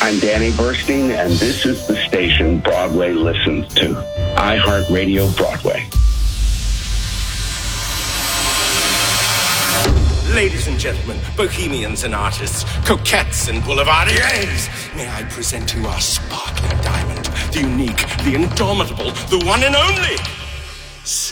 I'm Danny Burstein, and this is the station Broadway listens to. iHeartRadio Broadway. Ladies and gentlemen, bohemians and artists, coquettes and boulevardiers, may I present to you our sparkling diamond, the unique, the indomitable, the one and only